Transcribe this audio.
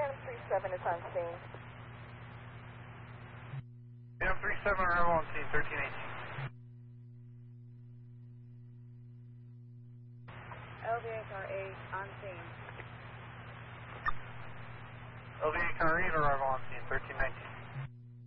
37 is on scene. M37 arrival on scene, 1318. LVA car 8 on scene. LVA car 8 arrival on scene, 1319.